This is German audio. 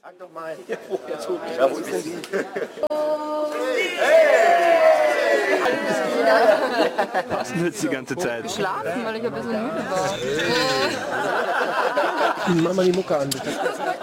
Sag doch mal. Ja, wo ist denn die? Was denn jetzt die ganze Zeit? Geschlafen, weil ich ein bisschen müde war. Mach mal die Mucke an, bitte.